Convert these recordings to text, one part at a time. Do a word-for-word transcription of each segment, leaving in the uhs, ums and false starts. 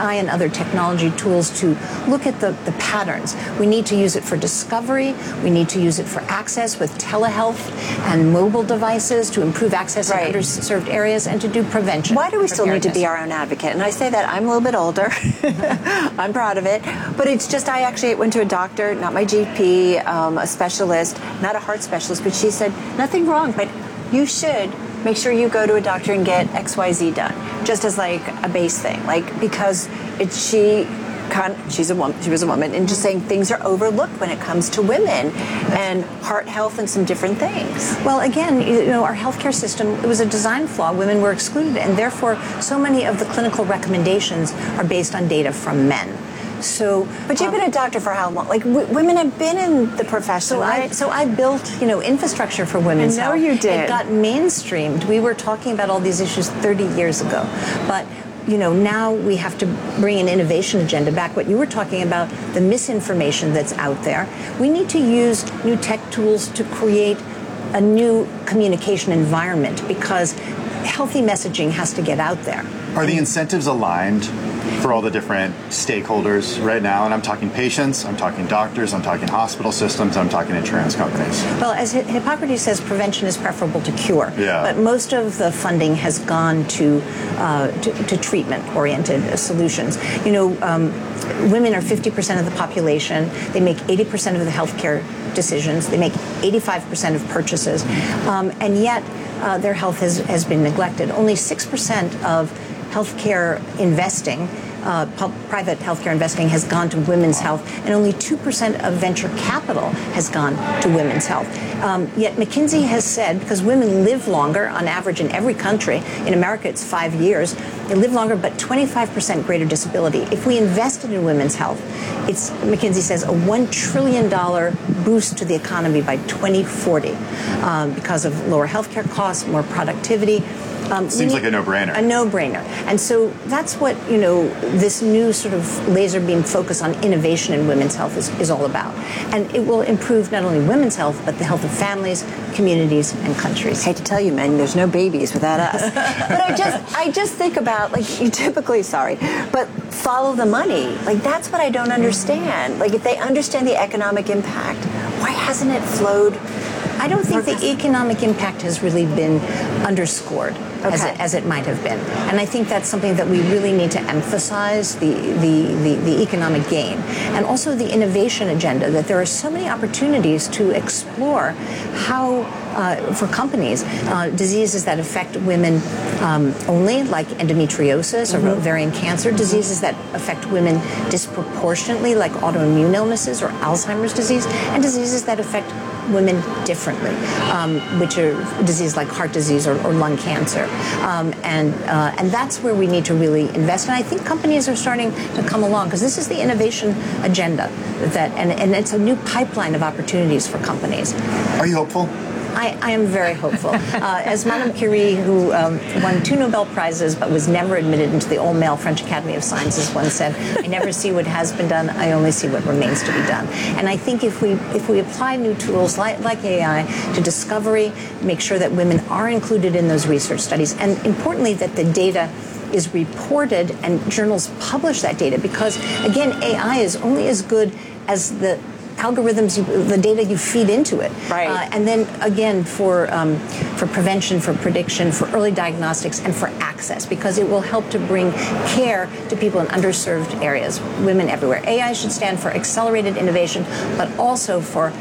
I and other technology tools to look at the, the patterns. We need to use it for discovery. We need to use it for access with telehealth and mobile devices to improve access right. in underserved areas and to do prevention. Why do we still need to be our own advocate? And I say that I'm a little bit older. I'm proud of it. But it's just I actually went to a doctor, not my G P, um, a specialist, not a heart specialist, but she said, nothing wrong, but you should make sure you go to a doctor and get X Y Z done, just as like a base thing, like because it's she. She's a woman. She was a woman, and just saying things are overlooked when it comes to women and heart health and some different things. Well, again, you know, our healthcare system, it was a design flaw. Women were excluded, and therefore, so many of the clinical recommendations are based on data from men. So, but you've um, been a doctor for how long? Like w women have been in the profession, so right? I, so I built, you know, infrastructure for women's health. I know health. you did. It got mainstreamed. We were talking about all these issues thirty years ago, but. You know, now we have to bring an innovation agenda back. What you were talking about, the misinformation that's out there. We need to use new tech tools to create a new communication environment because healthy messaging has to get out there. Are the incentives aligned for all the different stakeholders right now? And I'm talking patients, I'm talking doctors, I'm talking hospital systems, I'm talking insurance companies. Well, as Hippocrates says, prevention is preferable to cure. Yeah. But most of the funding has gone to uh, to, to treatment-oriented solutions. You know, um, women are fifty percent of the population. They make eighty percent of the healthcare decisions. They make eighty-five percent of purchases. Um, and yet, uh, their health has, has been neglected. Only six percent of healthcare investing, uh, private healthcare investing has gone to women's health, and only two percent of venture capital has gone to women's health. Um, yet McKinsey has said, because women live longer on average in every country, in America it's five years, they live longer but twenty-five percent greater disability. If we invested in women's health, it's, McKinsey says, a one trillion dollar boost to the economy by twenty forty um, because of lower healthcare costs, more productivity. Um, Seems like a no-brainer. A no-brainer. And so that's what, you know, this new sort of laser beam focus on innovation in women's health is, is all about. And it will improve not only women's health, but the health of families, communities, and countries. I hate to tell you, men, there's no babies without us. But I just, I just think about, like, you typically, sorry, but follow the money. Like, that's what I don't understand. Like, if they understand the economic impact, why hasn't it flowed? I don't think the economic impact has really been underscored okay. as, it, as it might have been. And I think that's something that we really need to emphasize, the, the, the, the economic gain. And also the innovation agenda, that there are so many opportunities to explore how, uh, for companies, uh, diseases that affect women um, only, like endometriosis mm-hmm. or ovarian cancer, diseases that affect women disproportionately, like autoimmune illnesses or Alzheimer's disease, and diseases that affect women differently, um, which are diseases like heart disease or, or lung cancer. Um, and, uh, and that's where we need to really invest. And I think companies are starting to come along because this is the innovation agenda, that, and, and it's a new pipeline of opportunities for companies. Are you hopeful? I, I am very hopeful. Uh, as Madame Curie, who um, won two Nobel Prizes but was never admitted into the all-male French Academy of Sciences, once said, "I never see what has been done. I only see what remains to be done." And I think if we if we apply new tools like, like A I to discovery, make sure that women are included in those research studies, and importantly that the data is reported and journals publish that data, because again, A I is only as good as the algorithms, you, the data you feed into it. Right. Uh, and then again, for um, for prevention, for prediction, for early diagnostics, and for access, because it will help to bring care to people in underserved areas, women everywhere. A I should stand for accelerated innovation, but also for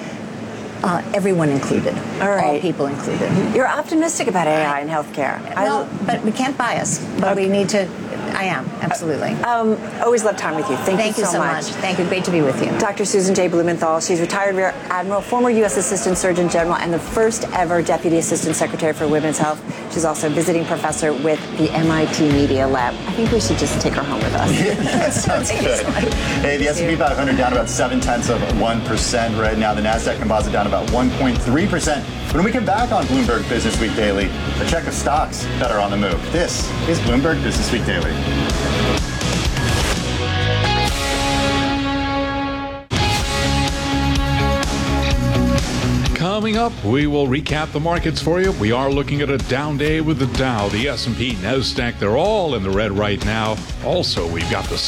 uh, everyone included, all, right. all people included. You're optimistic about A I in healthcare. Well, I, but we can't bias. But okay. we need to. I am, absolutely. Um, always love time with you. Thank, Thank you, you so, so much. much. Thank you. Great to be with you. Doctor Susan J. Blumenthal. She's retired Rear Admiral, former U S Assistant Surgeon General, and the first ever Deputy Assistant Secretary for Women's Health. She's also a visiting professor with the M I T Media Lab. I think we should just take her home with us. That sounds good. Hey, the S and P five hundred down about seven tenths of one percent right now. The NASDAQ Composite down about one point three percent. When we come back on Bloomberg Business Week Daily, a check of stocks that are on the move. This is Bloomberg Business Week Daily. Coming up, we will recap the markets for you. We are looking at a down day with the Dow, the S and P, NASDAQ. They're all in the red right now. Also, we've got the